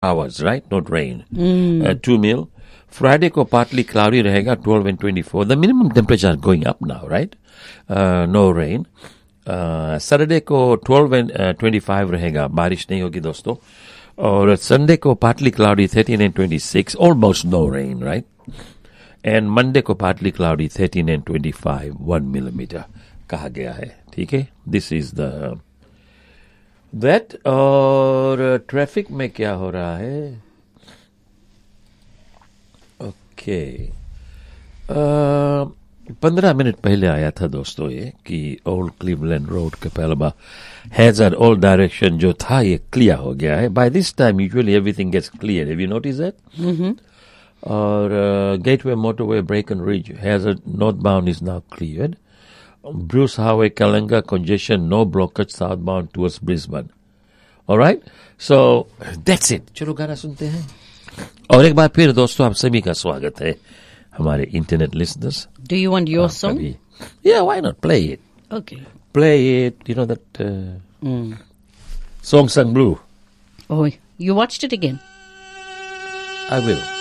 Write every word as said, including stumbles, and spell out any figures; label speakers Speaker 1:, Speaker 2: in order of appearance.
Speaker 1: hours, right? Not rain. Mm. Uh, two mil. Friday ko partly cloudy rahega, twelve and twenty-four. The minimum temperature is going up now, right? Uh, no rain. Uh, Saturday ko twelve and uh, twenty-five rahega. Barish nahi hogi dosto. Or Sunday ko partly cloudy, thirteen and twenty-six. Almost no rain, right? And Monday ko partly cloudy, thirteen and twenty-five. One millimeter. Kaha gaya hai. ठीक है? This is the that. और traffic में क्या हो रहा है? Okay, पंद्रह minute पहले आया था दोस्तों ये कि ओल्ड क्लीवलैंड रोड के पहलबा हैजर्ड ऑल डायरेक्शन जो था ये क्लियर हो गया है. By this time usually everything gets clear. Have you notice that? और gateway motorway ब्रेकन ridge hazard north bound is now cleared. Bruce Highway, Kalinga, congestion, no blockage southbound towards Brisbane. All right? So, that's it. चलो गाना सुनते हैं. और एक बार फिर दोस्तों आप सभी का स्वागत है हमारे internet listeners.
Speaker 2: Do you want your song?
Speaker 1: Yeah, why not? Play it.
Speaker 2: Okay.
Speaker 1: Play it. You know that uh, mm. song sung blue.
Speaker 2: Oh, you watched it again?
Speaker 1: I will.